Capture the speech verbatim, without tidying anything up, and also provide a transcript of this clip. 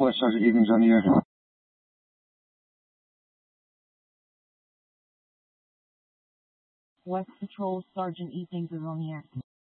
What Sergeant Evenings on the air? West Patrol Sergeant Evenings is on the air.